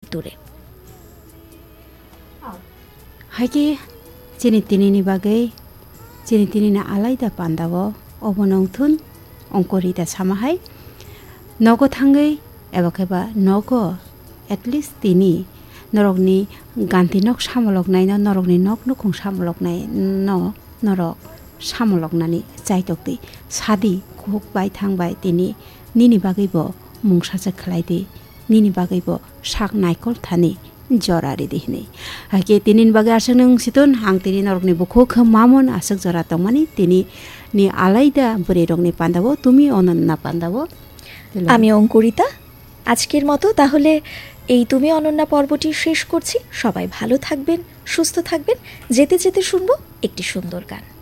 dure. Hagi Cini bagai Cini na alaida pandawo obonongthun ongkorida samahai nogo thangai ebakeba nogo at least tini norokni gantinok samoloknai no norokni noknukung samoloknai no norok samoloknani chaitokti sadi khuk bai thangbai tini nini bagaibo mungsaja khlaidi nini bagaibo sak naikol thani jorari dihne hake tinin bagai asang siton hang tini norokni bukho khmamon asuk jora tongmani tini ni alaida burerokni pandabo tumi Ananya pandabo আমি অঙ্কুরিতা আজকের মতো তাহলে এই তুমি অনন্যা পর্বটি শেষ করছি সবাই ভালো থাকবেন সুস্থ থাকবেন যেতে যেতে শুনবো একটি সুন্দর গান